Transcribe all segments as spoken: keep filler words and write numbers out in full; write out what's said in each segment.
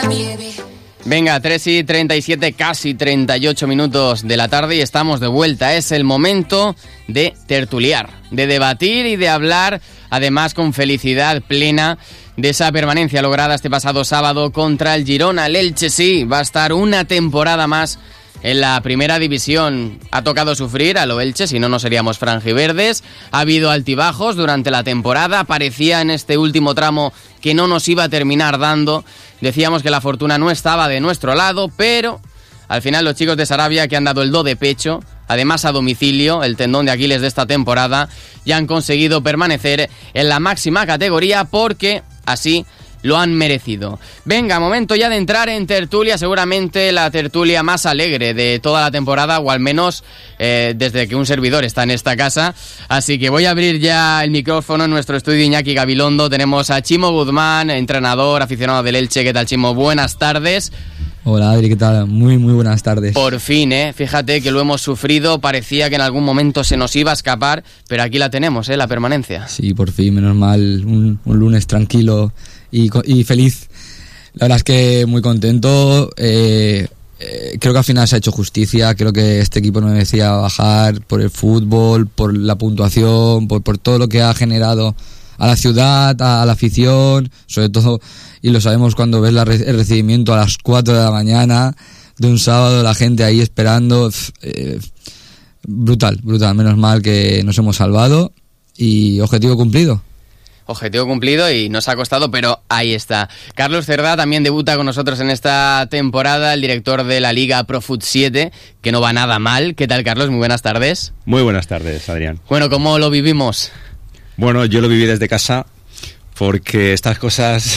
Venga, tres y treinta y siete, casi treinta y ocho minutos de la tarde y estamos de vuelta. Es el momento de tertuliar, de debatir y de hablar, además con felicidad plena, de esa permanencia lograda este pasado sábado contra el Girona. El Elche sí, va a estar una temporada más en la primera división. Ha tocado sufrir a lo Elche, si no, no seríamos franjiverdes. Ha habido altibajos durante la temporada. Parecía en este último tramo que no nos iba a terminar dando. Decíamos que la fortuna no estaba de nuestro lado, pero al final los chicos de Sarabia, que han dado el do de pecho, además a domicilio, el tendón de Aquiles de esta temporada, ya han conseguido permanecer en la máxima categoría porque así lo han merecido. Venga, momento ya de entrar en tertulia, seguramente la tertulia más alegre de toda la temporada, o al menos eh, desde que un servidor está en esta casa. Así que voy a abrir ya el micrófono en nuestro estudio Iñaki Gabilondo. Tenemos a Chimo Guzmán, entrenador, aficionado del Elche. ¿Qué tal, Chimo? Buenas tardes. Hola, Adri, ¿qué tal? Muy, muy buenas tardes. Por fin, ¿eh? Fíjate que lo hemos sufrido, parecía que en algún momento se nos iba a escapar, pero aquí la tenemos, ¿eh? La permanencia. Sí, por fin, menos mal, un, un lunes tranquilo y, y feliz. La verdad es que muy contento. Eh, eh, creo que al final se ha hecho justicia. Creo que este equipo no merecía bajar por el fútbol, por la puntuación, por, por todo lo que ha generado a la ciudad, a, a la afición, sobre todo, y lo sabemos cuando ves la re- el recibimiento a las cuatro de la mañana de un sábado, la gente ahí esperando. Eh, brutal, brutal. Menos mal que nos hemos salvado y objetivo cumplido. Objetivo cumplido y nos ha costado, pero ahí está. Carlos Cerdá también debuta con nosotros en esta temporada, el director de la Liga ProFoot siete, que no va nada mal. ¿Qué tal, Carlos? Muy buenas tardes. Muy buenas tardes, Adrián. Bueno, ¿cómo lo vivimos? Bueno, yo lo viví desde casa porque estas cosas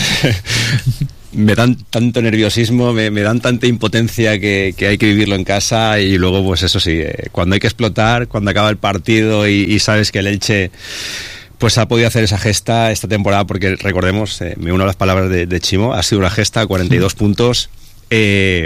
me dan tanto nerviosismo, me, me dan tanta impotencia que, que hay que vivirlo en casa. Y luego, pues eso sí, eh, cuando hay que explotar, cuando acaba el partido y, y sabes que el Elche pues ha podido hacer esa gesta esta temporada, porque recordemos, eh, me uno a las palabras de, de Chimo, ha sido una gesta, cuarenta y dos puntos, eh,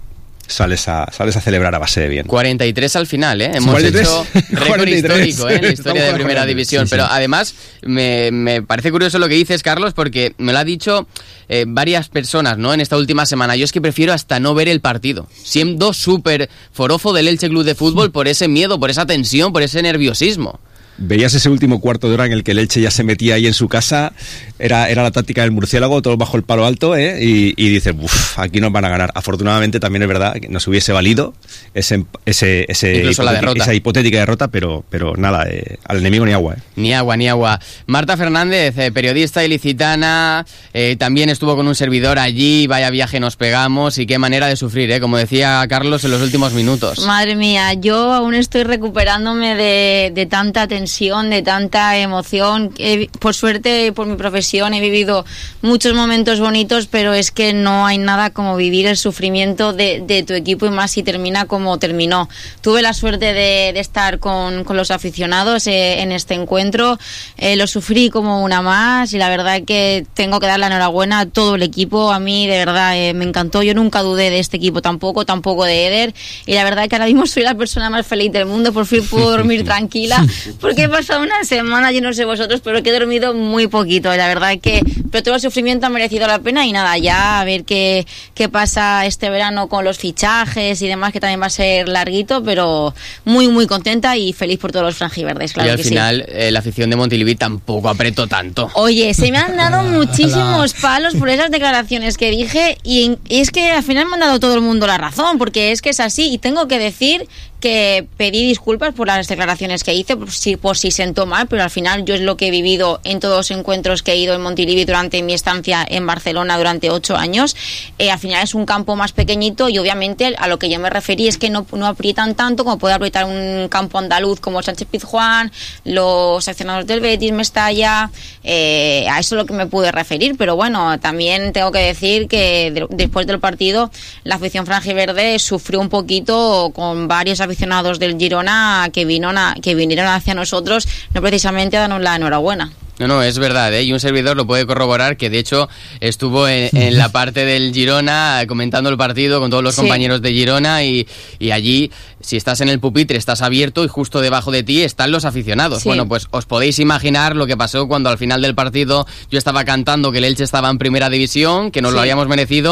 sales a sales a celebrar a base de bien. cuarenta y tres al final, ¿eh? Hemos cuarenta y tres, hecho récord histórico, ¿eh? En la historia de primera división. Sí, sí. Pero además, me, me parece curioso lo que dices, Carlos, porque me lo ha dicho eh, varias personas, ¿no? En esta última semana. Yo es que prefiero hasta no ver el partido, siendo súper forofo del Elche Club de Fútbol, por ese miedo, por esa tensión, por ese nerviosismo. Veías ese último cuarto de hora en el que el Elche ya se metía ahí en su casa, era, era la táctica del murciélago, todo bajo el palo alto, ¿eh? y, y dices, uff, aquí nos van a ganar. Afortunadamente también es verdad que nos hubiese valido ese, ese, ese Incluso la derrota. esa hipotética derrota, pero, pero nada, eh, al enemigo ni agua. ¿eh? Ni agua, ni agua. Marta Fernández, eh, periodista ilicitana, eh, también estuvo con un servidor allí, vaya viaje nos pegamos y qué manera de sufrir, ¿eh? Como decía Carlos en los últimos minutos. Madre mía, yo aún estoy recuperándome de, de tanta tensión, de tanta emoción. He, por suerte, por mi profesión, he vivido muchos momentos bonitos, pero es que no hay nada como vivir el sufrimiento de, de tu equipo, y más si termina como terminó. Tuve la suerte de, de estar con, con los aficionados eh, en este encuentro, eh, lo sufrí como una más, y la verdad que tengo que dar la enhorabuena a todo el equipo. A mí de verdad eh, me encantó, yo nunca dudé de este equipo tampoco, tampoco de Eder, y la verdad que ahora mismo soy la persona más feliz del mundo. Por fin puedo dormir tranquila, porque he pasado una semana, yo no sé vosotros, pero que he dormido muy poquito, la verdad que, pero todo el sufrimiento ha merecido la pena. Y nada, ya a ver qué, qué pasa este verano con los fichajes y demás, que también va a ser larguito, pero muy muy contenta y feliz por todos los franjiverdes, claro. Y al que final sí. eh, la afición de Montilivi tampoco apretó tanto. Oye, se me han dado muchísimos palos por esas declaraciones que dije, y, y es que al final me han dado todo el mundo la razón, porque es que es así, y tengo que decir que pedí disculpas por las declaraciones que hice, por si, por si sentó mal, pero al final yo es lo que he vivido en todos los encuentros que he ido en Montilivi durante mi estancia en Barcelona durante ocho años. Eh, al final es un campo más pequeñito, y obviamente a lo que yo me referí es que no, no aprietan tanto como puede aprietar un campo andaluz como el Sánchez Pizjuán, los aficionados del Betis, Mestalla, eh, a eso es lo que me pude referir. Pero bueno, también tengo que decir que de, después del partido la afición franjiverde sufrió un poquito con varios aficionados aficionados del Girona que, vino a, que vinieron hacia nosotros, no precisamente a darnos la enhorabuena. No, no, es verdad, ¿eh? Y un servidor lo puede corroborar, que de hecho estuvo en, en la parte del Girona comentando el partido con todos los sí. compañeros de Girona, y, y allí, si estás en el pupitre, estás abierto y justo debajo de ti están los aficionados. Sí. Bueno, pues os podéis imaginar lo que pasó cuando al final del partido yo estaba cantando que el Elche estaba en primera división, que nos sí. lo habíamos merecido,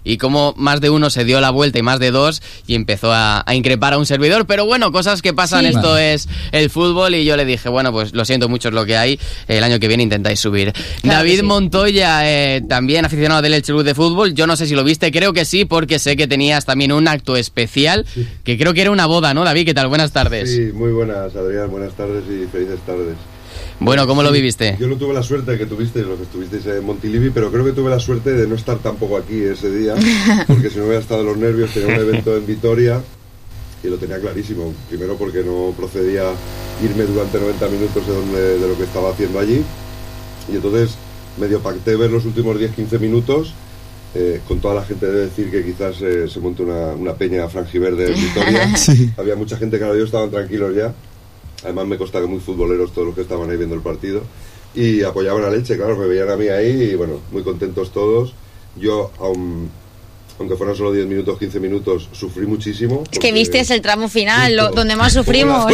y cómo más de uno se dio la vuelta y más de dos y empezó a, a increpar a un servidor, pero bueno, cosas que pasan, sí. Esto vale. Es el fútbol y yo le dije, bueno, pues lo siento mucho, es lo que hay, el año que viene intentáis subir. Claro, David sí. Montoya, eh, también aficionado del Elche Club de Fútbol, yo no sé si lo viste, creo que sí, porque sé que tenías también un acto especial, sí. Que creo que era una boda, ¿no, David? ¿Qué tal? Buenas tardes. Sí, muy buenas, Adrián, buenas tardes y felices tardes. Bueno, ¿cómo sí, lo viviste? Yo no tuve la suerte de que tuvisteis, los que estuvisteis en Montilivi, pero creo que tuve la suerte de no estar tampoco aquí ese día, porque si no hubiera estado los nervios, tenía un evento en Vitoria y lo tenía clarísimo. Primero porque no procedía irme durante noventa minutos de, donde, de lo que estaba haciendo allí, y entonces medio pacté ver los últimos diez a quince minutos. Eh, con toda la gente, debe decir que quizás eh, se monte una, una peña franjiverde en Vitoria. Sí. Había mucha gente que ahora yo estaban tranquilos ya. Además me consta que muy futboleros todos los que estaban ahí viendo el partido. Y apoyaban a Elche, claro, me veían a mí ahí y bueno, muy contentos todos. Yo, aun, aunque fueran solo diez minutos, quince minutos, sufrí muchísimo. Es que viste el tramo final, lo, donde más sufrimos.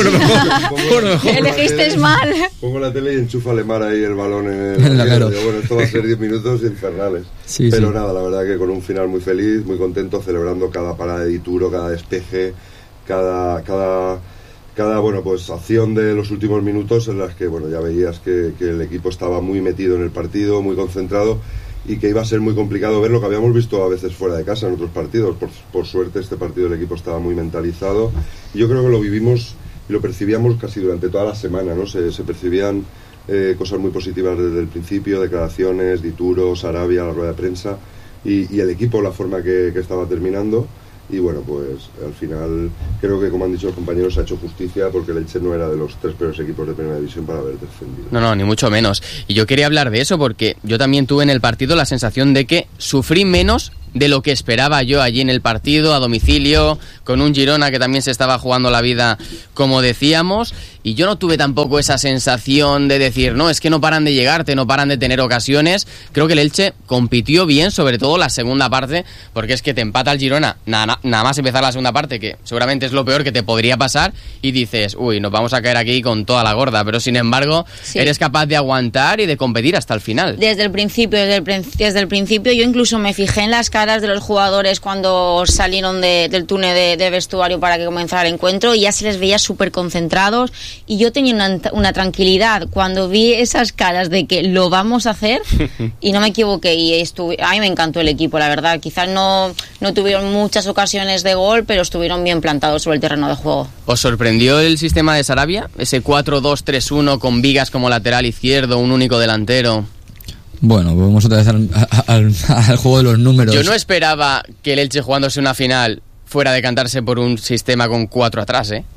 Elegiste mal. Pongo la tele y enchufa Lemar ahí el balón en el... La digo, bueno, esto va a ser diez minutos infernales. Sí, pero sí. Nada, la verdad que con un final muy feliz, muy contento, celebrando cada parada de Dituro, cada despeje, cada... cada cada bueno pues acción de los últimos minutos en las que bueno ya veías que, que el equipo estaba muy metido en el partido, muy concentrado y que iba a ser muy complicado ver lo que habíamos visto a veces fuera de casa en otros partidos. Por, por suerte este partido el equipo estaba muy mentalizado y yo creo que lo vivimos y lo percibíamos casi durante toda la semana, ¿no? Se, se percibían eh, cosas muy positivas desde el principio, declaraciones, Dituro, Sarabia, la rueda de prensa y, y el equipo, la forma que, que estaba terminando. Y bueno, pues al final creo que, como han dicho los compañeros, se ha hecho justicia porque el Elche no era de los tres peores equipos de primera división para haber defendido. No, no, ni mucho menos. Y yo quería hablar de eso porque yo también tuve en el partido la sensación de que sufrí menos de lo que esperaba yo allí en el partido, a domicilio, con un Girona que también se estaba jugando la vida, como decíamos, y yo no tuve tampoco esa sensación de decir, no, es que no paran de llegarte, no paran de tener ocasiones. Creo que el Elche compitió bien, sobre todo la segunda parte, porque es que te empata el Girona, nada, nada más empezar la segunda parte, que seguramente es lo peor que te podría pasar, y dices, uy, nos vamos a caer aquí con toda la gorda, pero sin embargo, sí. Eres capaz de aguantar y de competir hasta el final. Desde el principio, desde el, desde el principio, yo incluso me fijé en las caras de los jugadores cuando salieron de, del túnel de, de vestuario para que comenzara el encuentro y ya se les veía súper concentrados y yo tenía una, una tranquilidad cuando vi esas caras de que lo vamos a hacer y no me equivoqué y estuve, a mí me encantó el equipo, la verdad. Quizás no, no tuvieron muchas ocasiones de gol, pero estuvieron bien plantados sobre el terreno de juego. ¿Os sorprendió el sistema de Sarabia? Ese cuatro dos tres uno con Vigas como lateral izquierdo, un único delantero. Bueno, volvemos otra vez al, al, al juego de los números. Yo no esperaba que el Elche jugándose una final fuera a decantarse por un sistema con cuatro atrás, ¿eh?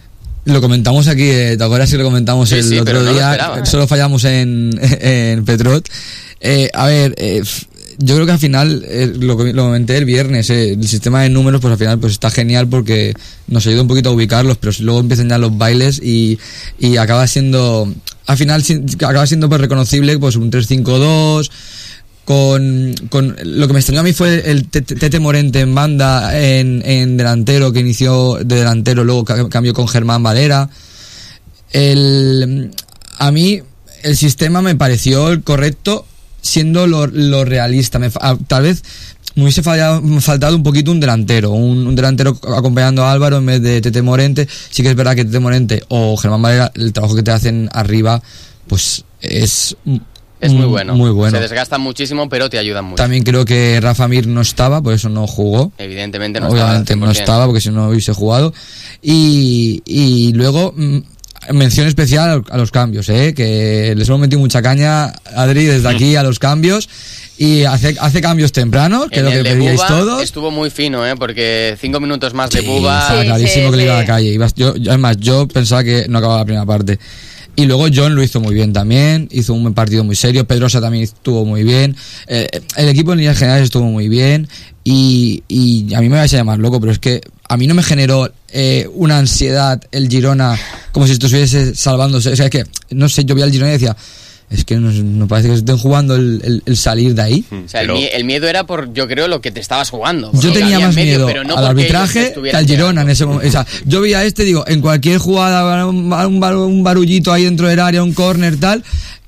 Lo comentamos aquí, eh, ¿te acuerdas que lo comentamos sí, el sí, otro no día? Solo fallamos en, en Petrot. Eh, a ver, eh, yo creo que al final, eh, lo, lo comenté el viernes, eh, el sistema de números pues al final pues está genial porque nos ayuda un poquito a ubicarlos, pero luego empiezan ya los bailes y, y acaba siendo... Al final acaba siendo pues reconocible pues un tres cinco dos con, con lo que me extrañó a mí fue el Tete Morente en banda en, en delantero, que inició de delantero, luego cambió con Germán Valera. El, a mí el sistema me pareció el correcto siendo lo, lo realista. Me, tal vez me hubiese fallado, faltado un poquito un delantero, un, un delantero acompañando a Álvaro en vez de Tete Morente. Sí que es verdad que Tete Morente o Germán Valera, el trabajo que te hacen arriba, pues es... Es muy bueno. muy bueno. Se desgastan muchísimo, pero te ayudan mucho. También creo que Rafa Mir no estaba, por eso no jugó. Evidentemente no Obviamente estaba. no estaba, porque si no hubiese jugado. Y, y luego... mención especial a los cambios, ¿eh? Que les hemos metido mucha caña, Adri, desde aquí a los cambios. Y hace, hace cambios tempranos, que es lo que pedíais todos. Estuvo muy fino, ¿eh? Porque cinco minutos más de sí, Buba. Sí, clarísimo sí, que le iba a la calle. Ibas, yo, además, yo pensaba que no acababa la primera parte. Y luego John lo hizo muy bien también, hizo un partido muy serio, Pedrosa también estuvo muy bien, eh, el equipo en líneas generales estuvo muy bien y, y a mí me vais a llamar loco, pero es que a mí no me generó eh, una ansiedad el Girona como si estuviese salvándose, o sea, es que, no sé, yo vi al Girona y decía... Es que no, no parece que se estén jugando el, el, el salir de ahí. O sea, el, mie- el miedo era por, yo creo, lo que te estabas jugando. Yo tenía más miedo no al arbitraje que al Girona en ese momento. O sea, yo veía a este, digo, en cualquier jugada, un, un, un barullito ahí dentro del área, un córner, tal,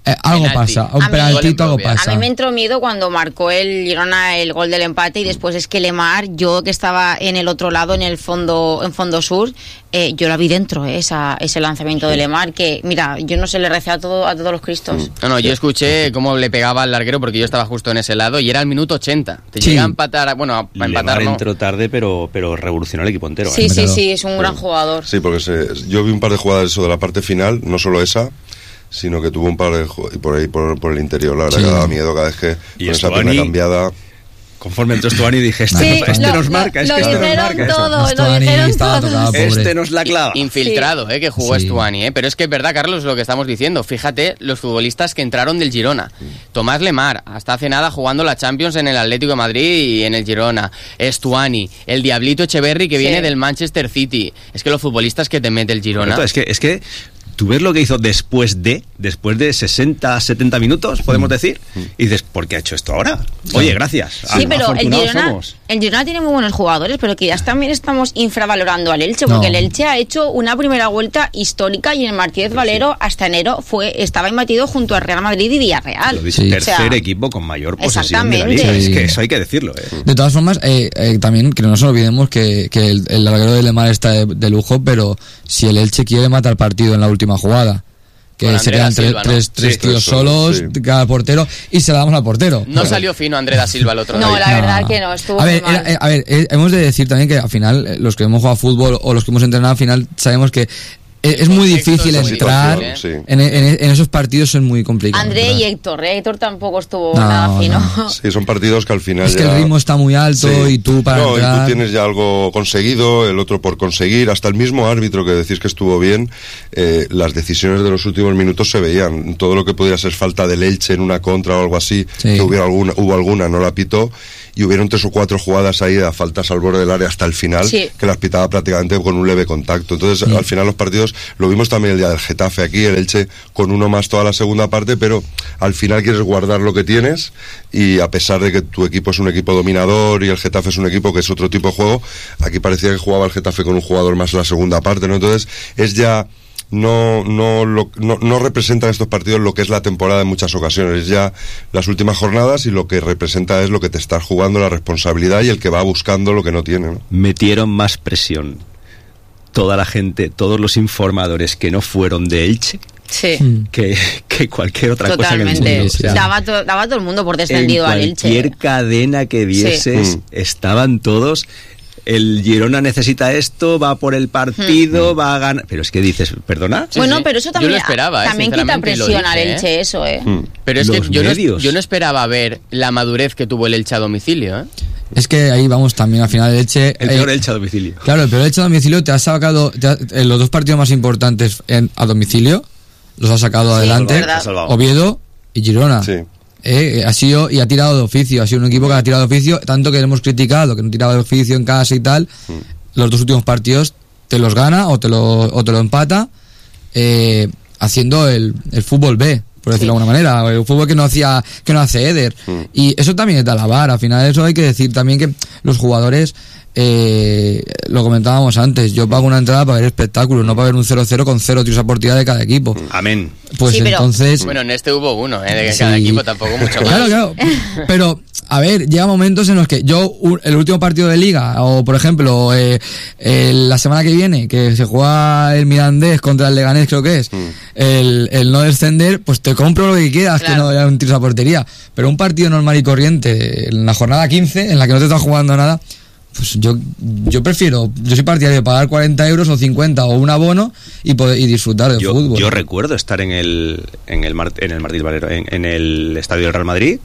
Eh, algo Penalti. pasa, un A mí- penaltito, algo pasa. A mí me entró miedo cuando marcó el Girona el gol del empate y después es que Lemar, yo que estaba en el otro lado, en el fondo, en fondo sur, eh, yo la vi dentro, eh, esa, ese lanzamiento de Lemar, que mira, yo no sé, le recé a, todo, a todos los cristos. No, no, yo escuché cómo le pegaba al larguero porque yo estaba justo en ese lado y era el minuto ochenta. Te Sí. llega a empatar, bueno, a Lemar empatar no. entró tarde, pero, pero revolucionó el equipo entero. Sí, ¿eh? sí, Claro. sí, es un gran jugador. Sí, porque se, yo vi un par de jugadas eso de la parte final, no solo esa, sino que tuvo un par de ju- y por ahí por, por el interior, la verdad Sí. que daba miedo cada vez que Y con esa Stuani- pierna cambiada. Conforme entró Stuani dije, este, Sí, nos, este lo- nos lo- marca, es lo que este nos dijeron marca. eso. todo, lo Stuani dijeron estaba todos. tocado, pobre. Este nos la clava. Infiltrado, eh, que jugó Sí. Stuani, eh. Pero es que es verdad, Carlos, lo que estamos diciendo. Fíjate, los futbolistas que entraron del Girona. Tomás Lemar, hasta hace nada jugando la Champions en el Atlético de Madrid y en el Girona. Stuani, el Diablito Echeverri que Sí. viene del Manchester City. Es que los futbolistas que te mete el Girona. Correcto, es que, es que tú ves lo que hizo después de, después de sesenta, setenta minutos, podemos decir, y dices, ¿por qué ha hecho esto ahora? Oye, gracias. Sí, Ah, pero el afortunados Girona, somos. el Girona tiene muy buenos jugadores, pero que ya también estamos infravalorando al Elche, porque No. el Elche ha hecho una primera vuelta histórica y el Martínez Valero hasta enero fue estaba imbatido junto a Real Madrid y Villarreal. Lo dice, Sí. tercer O sea, equipo con mayor posesión de la exactamente. liga. Es Sí. que eso hay que decirlo. ¿eh? De todas formas, eh, eh, también que no nos olvidemos que, que el, el larguero de Lemar está de, de lujo, pero si el Elche quiere matar partido en la última jugada, que Con se André quedan da tres, Silva, ¿no? tres, tres Sí, tíos eso, solos, sí. cada portero, y se la damos al portero. No salió fino André da Silva el otro No, día. la verdad que no, estuvo A ver, muy mal. era- eh, a ver, eh, hemos de decir también que al final, eh, los que hemos jugado fútbol o los que hemos entrenado, al final sabemos que es, es muy contexto difícil es muy entrar. difícil, ¿eh? En, en- en esos partidos es muy complicado. André ¿verdad? y Héctor, ¿eh? Héctor tampoco estuvo No, nada fino. no. Sí, son partidos que al final Es que ya- el ritmo está muy alto Sí. y tú para No, y entrar... tú tienes ya algo conseguido, el otro por conseguir, hasta el mismo árbitro que decís que estuvo bien, eh, las decisiones de los últimos minutos se veían, todo lo que pudiera ser falta del Elche en una contra o algo así, Sí. que hubiera alguna, hubo alguna, no la pitó, y hubieron tres o cuatro jugadas ahí de faltas al borde del área hasta el final, Sí. que las pitaba prácticamente con un leve contacto. Entonces, Sí. al final los partidos, lo vimos también el día del Getafe aquí, el Elche con uno más toda la segunda parte, pero al final quieres guardar lo que tienes, y a pesar de que tu equipo es un equipo dominador y el Getafe es un equipo que es otro tipo de juego, aquí parecía que jugaba el Getafe con un jugador más en la segunda parte, ¿no? Entonces, es ya... No, no, lo- no, no representan estos partidos lo que es la temporada en muchas ocasiones, es ya las últimas jornadas, y lo que representa es lo que te estás jugando, la responsabilidad y el que va buscando lo que no tiene, ¿no? Metieron más presión toda la gente, todos los informadores que no fueron de Elche, Sí. Mm. que, que cualquier otra Totalmente. cosa que el Sí, sí, sí. Daba, to- daba todo el mundo por descendido en al cualquier Elche. cadena que vieses, Sí. Mm. estaban todos. El Girona necesita esto, va por el partido, va a ganar. Pero es que dices, ¿perdona? Sí, Bueno, sí. pero eso Yo también, lo esperaba, eh, también quita sinceramente, y lo presión al dije, ¿eh? Elche, eso, ¿eh? Mm. Pero es Los que yo no, medios. yo no esperaba ver la madurez que tuvo el Elche a domicilio, ¿eh? Es que ahí vamos también al final el Elche... El eh, peor Elche a domicilio. Claro, el peor Elche a domicilio te ha sacado... te ha- en los dos partidos más importantes en- a domicilio, los ha sacado Sí, adelante. verdad. Ha salvado. Oviedo y Girona. Sí. Eh, ha sido y ha tirado de oficio, ha sido un equipo que ha tirado de oficio, tanto que le hemos criticado que no tiraba de oficio en casa y tal. Los dos últimos partidos te los gana o te lo, o te lo empata, eh, haciendo el, el fútbol B, por decirlo de alguna manera, el fútbol que no hacía, que no hace Eder. Y eso también es de alabar, al final eso hay que decir también que los jugadores, eh, lo comentábamos antes, yo pago una entrada para ver espectáculos, no para ver un cero cero con cero tiros a portería de cada equipo. Amén. Pues Sí, pero- entonces... Bueno, en este hubo uno, ¿eh? De Sí. cada equipo tampoco mucho más. Claro, claro. Pero, a ver, llega momentos en los que yo, u- el último partido de Liga, o por ejemplo, eh, el- la semana que viene, que se juega el Mirandés contra el Leganés, creo que es, el, el no descender, pues te compro lo que quieras, Claro. que no haya un tiro a portería. Pero un partido normal y corriente, en la jornada quince, en la que no te estás jugando nada, pues yo yo prefiero, yo soy partidario de pagar cuarenta euros o cincuenta o un abono y poder y disfrutar del Yo, fútbol. yo recuerdo estar en el en el Mar- en el Martínez Valero, en, en el estadio del Real Madrid,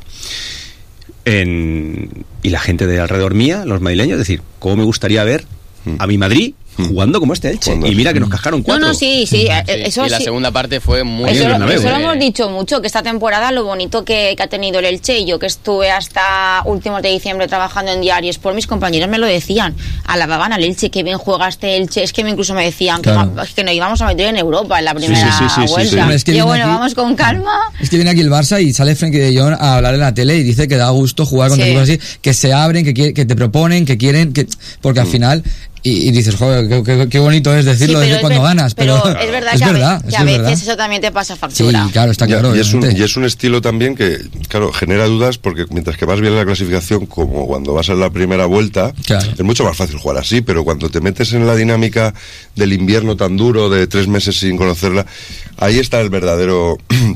en, y la gente de alrededor mía, los madrileños, decir, ¿cómo me gustaría ver a mi Madrid jugando como este Elche? Jugando Y mira así. que nos cascaron No, cuatro. no, sí, sí. eh, Sí, Eso y la sí. segunda parte fue muy Eso, bien, lo- Bernabéu, eso lo eh. hemos dicho mucho, que esta temporada lo bonito que, que ha tenido el Elche, y yo que estuve hasta últimos de diciembre trabajando en diarios, por mis compañeros me lo decían, alababan al Elche, que bien juega este Elche, es que me incluso me decían que, Claro. va- que nos íbamos a meter en Europa en la primera sí, sí, sí, sí, vuelta. sí. Es que y yo, viene bueno, aquí- vamos con calma. Es que viene aquí el Barça y sale Frenkie de Jong a hablar en la tele y dice que da gusto jugar contra Sí. equipos así, que se abren, que, quiere- que te proponen, que quieren, que porque al final Y, y dices, joder, qué, qué, qué bonito es decirlo sí, desde cuando ver, ganas. Pero, pero es verdad es que, verdad, a, ve, que es a veces verdad. eso también te pasa factura. Sí, claro, está claro. Y, y, es un, y es un estilo también que, claro, genera dudas porque mientras que vas bien en la clasificación, como cuando vas en la primera vuelta, claro. es mucho más fácil jugar así, pero cuando te metes en la dinámica del invierno tan duro, de tres meses sin conocerla, ahí está el verdadero...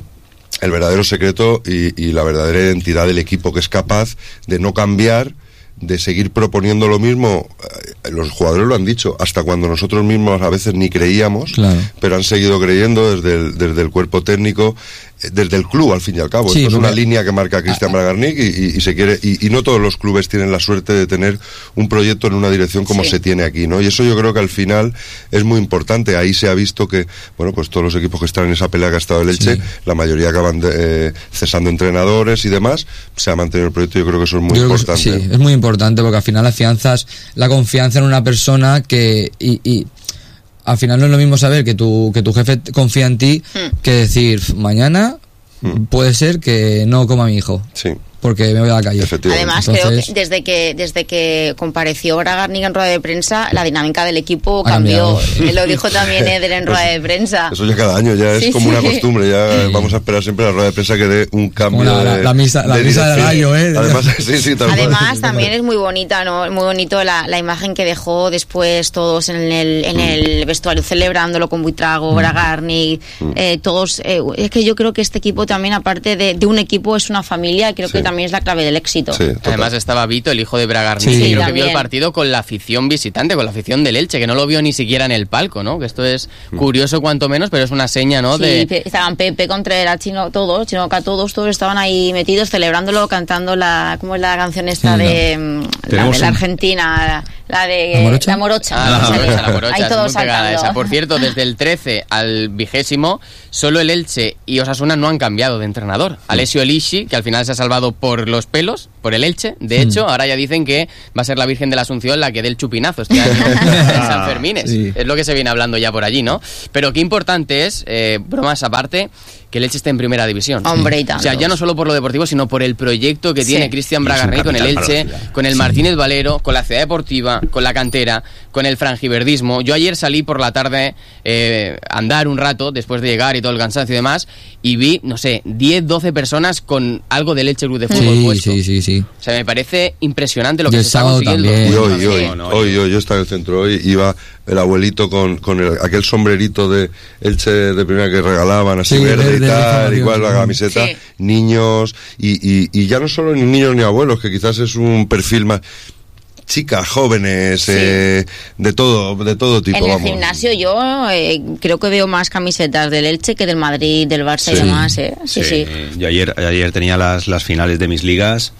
el verdadero secreto y, y la verdadera identidad del equipo, que es capaz de no cambiar, de seguir proponiendo lo mismo. Los jugadores lo han dicho, hasta cuando nosotros mismos a veces ni creíamos, claro. pero han seguido creyendo desde el, desde el cuerpo técnico, desde el club, al fin y al cabo. Sí, Esto es una línea que marca Cristian Bragarnik y, y, y se quiere y, y no todos los clubes tienen la suerte de tener un proyecto en una dirección como sí. se tiene aquí, ¿no? Y eso yo creo que al final es muy importante. Ahí se ha visto que, bueno, pues todos los equipos que están en esa pelea que ha estado el Elche, sí. la mayoría acaban de, eh, cesando entrenadores y demás. Se ha mantenido el proyecto. Yo creo que eso es muy yo importante. Sí, es muy importante porque al final afianzas la confianza en una persona que y, y al final no es lo mismo saber que tu que tu jefe confía en ti mm. que decir mañana mm. puede ser que no coma mi hijo. Sí. Porque me voy a la calle. Además, Entonces, creo que desde que desde que compareció Bragarnik en rueda de prensa, la dinámica del equipo cambió. Él lo dijo también Eder en rueda de prensa. Eso ya cada año, ya es sí, como sí. una costumbre. Ya sí. vamos a esperar siempre la rueda de prensa que dé un cambio. La, la, de, la misa, la de misa del gallo, ¿eh? Además, sí, sí, tal Además también es muy bonita, ¿no? Muy bonito la, la imagen que dejó después todos en el, en el vestuario celebrándolo con Buitrago, mm. Bragarnik, mm. eh, todos. Eh, es que yo creo que este equipo también, aparte de, de un equipo, es una familia. Creo sí. que también es la clave del éxito. Sí, Además estaba Vito, el hijo de Bragarnik, sí, creo también. que vio el partido con la afición visitante, con la afición del Elche, que no lo vio ni siquiera en el palco, ¿no? Que esto es curioso cuanto menos, pero es una seña, ¿no? Sí, de... estaban Pepe, Contreras, Chino, todos, Chinoca, todos, todos estaban ahí metidos celebrándolo, cantando la, ¿cómo es la canción esta sí, de, no. la, de la Argentina? La de ¿La Morocha? La Morocha. Ah, la Morocha, la Morocha. Ahí todos saltando. Esa. Por cierto, desde el trece al vigésimo, solo el Elche y Osasuna no han cambiado de entrenador. Alessio Elisci, que al final se ha salvado por los pelos, por el Elche. De hecho, mm. ahora ya dicen que va a ser la Virgen de la Asunción la que dé el chupinazo este año en San Fermines. Sí. Es lo que se viene hablando ya por allí, ¿no? Pero qué importante es, eh, bromas aparte, que el Elche esté en primera división. Hombre, y tanto. O sea, ya no solo por lo deportivo, sino por el proyecto que sí. tiene Cristian Bragarnik con el Elche, con el Martínez Valero, con la Ciudad Deportiva, con la cantera, con el franjiverdismo. Yo ayer salí por la tarde eh, a andar un rato, después de llegar y todo el cansancio y demás, y vi, no sé, diez, doce personas con algo del Elche Club de Fútbol sí, puesto. Sí, sí, sí. O sea, me parece impresionante lo y que se está consiguiendo. También. Y hoy, hoy, no, no, hoy, hoy, yo estaba en el centro hoy, iba el abuelito con, con el, aquel sombrerito de Elche de primera que regalaban, así sí, verde, verde y tal, igual la camiseta, sí. niños, y, y, y ya no solo ni niños ni abuelos, que quizás es un perfil más... chicas, jóvenes, sí. eh, de todo de todo tipo. En el vamos. gimnasio yo eh, creo que veo más camisetas del Elche que del Madrid, del Barça sí. y demás. ¿eh? Sí, sí. sí. Yo ayer, ayer tenía las, las finales de mis ligas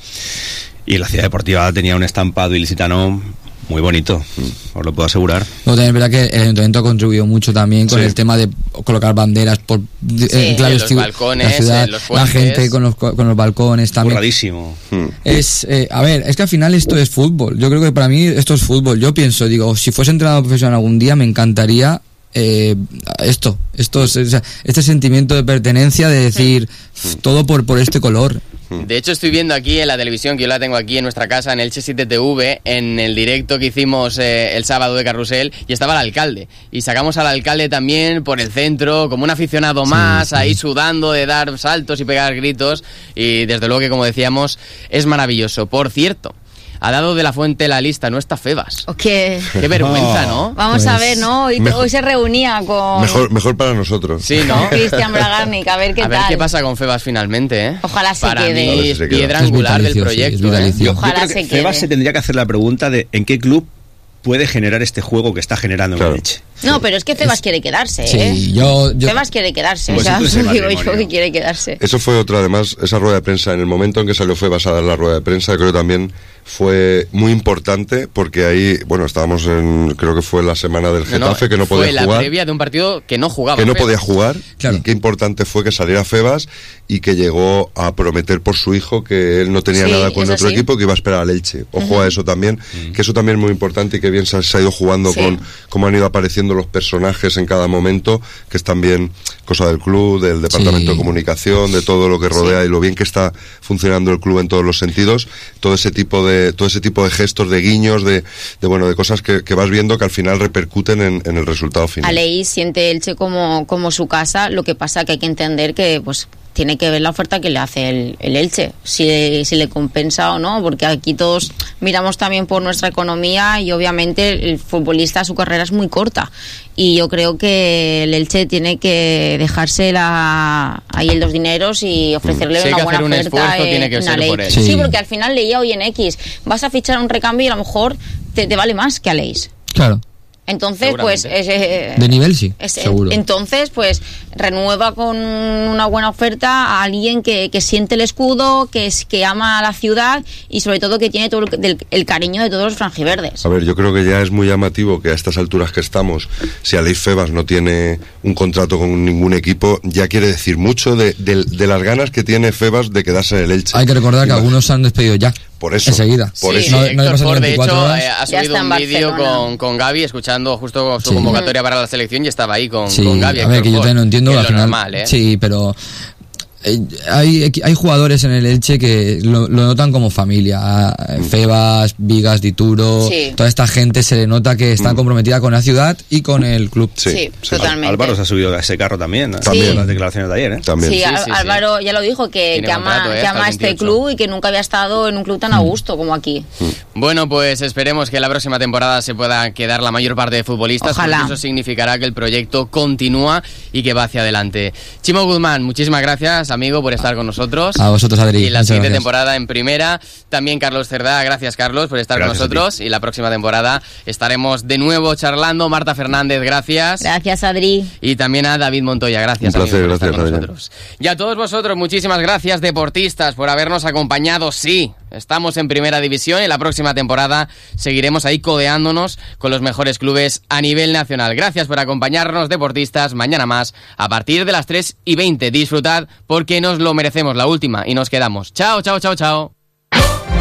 y la Ciudad Deportiva tenía un estampado ilicitano muy bonito, mm. os lo puedo asegurar. No, también es verdad que el ayuntamiento ha contribuido mucho también con sí. el tema de colocar banderas por sí, en claves, los balcones, la ciudad, los la gente con los, con los balcones también. Curradísimo. Mm. Es, eh, a ver, es que al final esto es fútbol. Yo creo que para mí esto es fútbol. Yo pienso, digo, si fuese entrenador profesional algún día me encantaría eh, esto, esto, o sea, este sentimiento de pertenencia, de decir mm. todo por, por este color. De hecho, estoy viendo aquí en la televisión, que yo la tengo aquí en nuestra casa, en Elche siete T V, en el directo que hicimos eh, el sábado de Carrusel, y estaba el alcalde. Y sacamos al alcalde también por el centro, como un aficionado más, sí, sí. ahí sudando de dar saltos y pegar gritos. Y desde luego que, como decíamos, es maravilloso. Por cierto, ha dado de la Fuente la lista, no está Febas. ¿Qué? Qué vergüenza, ¿no? Vamos pues, a ver, ¿no? Hoy, mejor, hoy se reunía con... Mejor, mejor para nosotros. Sí, ¿no? Cristian Bragarnik, a ver qué a tal. A ver qué pasa con Febas finalmente, ¿eh? Ojalá se para quede. Mí es piedra angular del proyecto, sí, ¿eh? Yo, Ojalá yo creo que se quede. Febas se tendría que hacer la pregunta de ¿en qué club puede generar este juego que está generando claro. en Elche? No, pero es que Febas es, quiere quedarse, ¿eh? Sí, yo, yo... Febas quiere quedarse, pues o sea, digo yo que quiere quedarse. Eso fue otra, además, esa rueda de prensa, en el momento en que salió Febas a dar la rueda de prensa, creo que también fue muy importante, porque ahí, bueno, estábamos en, creo que fue la semana del Getafe, no, no, que no podía jugar. Fue la previa de un partido que no jugaba. Que no Febas. podía jugar, claro. y qué importante fue que saliera Febas y que llegó a prometer por su hijo que él no tenía sí, nada con otro sí. equipo, que iba a esperar al Elche. Ojo uh-huh. a eso también, uh-huh. que eso también es muy importante y que bien se, se ha ido jugando sí. con cómo han ido apareciendo creando los personajes en cada momento, que es también cosa del club, del departamento sí. de comunicación, de todo lo que rodea sí. y lo bien que está funcionando el club en todos los sentidos, todo ese tipo de todo ese tipo de gestos, de guiños, de, de bueno, de cosas que, que vas viendo que al final repercuten en, en el resultado final. Aleix siente Elche como, como su casa, lo que pasa que hay que entender que pues tiene que ver la oferta que le hace el, el Elche, si, si le compensa o no, porque aquí todos miramos también por nuestra economía y obviamente el futbolista, su carrera es muy corta y yo creo que el Elche tiene que dejarse la, ahí los dineros y ofrecerle sí, una buena un oferta esfuerzo, en, tiene que en ser por él. Sí. sí, porque al final leía hoy en X, vas a fichar un recambio y a lo mejor te, te vale más que Aleix. Claro. Entonces, pues... Es, eh, de nivel sí, es, seguro. Entonces, pues, renueva con una buena oferta a alguien que, que siente el escudo, que es que ama a la ciudad y sobre todo que tiene todo el, el cariño de todos los franjiverdes. A ver, yo creo que ya es muy llamativo que a estas alturas que estamos, si Aleix Febas no tiene un contrato con ningún equipo, ya quiere decir mucho de, de, de las ganas que tiene Febas de quedarse en el Elche. Hay que recordar que algunos se han despedido ya. Por eso. Enseguida. Por sí, eso. No, no Héctor Ford, de hecho, horas. ha subido un vídeo con, con Gavi, escuchando justo su sí. convocatoria para la selección y estaba ahí con, sí, con Gavi. A ver, que yo también no entiendo. Que al lo final, normal, ¿eh? Sí, pero... Hay, hay jugadores en el Elche que lo, lo notan como familia. Febas, Vigas, Dituro, sí. toda esta gente se le nota que está mm. comprometida con la ciudad y con el club. Sí, sí, sí. totalmente. Álvaro se ha subido a ese carro también, ¿eh? También. Sí. Las declaraciones de ayer, ¿eh? También. Sí, sí, sí, sí Álvaro sí. ya lo dijo, que, que ama, contrato, ¿eh? que ama este club y que nunca había estado en un club tan a gusto como aquí. Mm. Bueno, pues esperemos que la próxima temporada se pueda quedar la mayor parte de futbolistas. Ojalá. Porque eso significará que el proyecto continúa y que va hacia adelante. Chimo Guzmán, muchísimas gracias, amigo, por estar con nosotros. Nosotros. A vosotros, Adri. Y la Muchas siguiente gracias. temporada en primera. También Carlos Cerdá, gracias Carlos por estar gracias con nosotros. Y la próxima temporada estaremos de nuevo charlando. Marta Fernández, gracias. Gracias, Adri. Y también a David Montoya, gracias. Un placer, amigo, por gracias, estar con nosotros. Y a todos vosotros, muchísimas gracias, deportistas, por habernos acompañado. Sí, estamos en primera división y la próxima temporada seguiremos ahí codeándonos con los mejores clubes a nivel nacional. Gracias por acompañarnos, deportistas. Mañana más, a partir de las tres y veinte. Disfrutad porque nos lo merecemos, la última, y nos quedamos. Chao, chao, chao, chao.